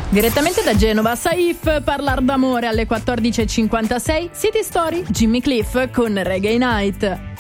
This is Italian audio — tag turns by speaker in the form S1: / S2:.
S1: Direttamente da Genova, Saif, Parlar d'amore alle 14.56, City Story, Jimmy Cliff con Reggae Night.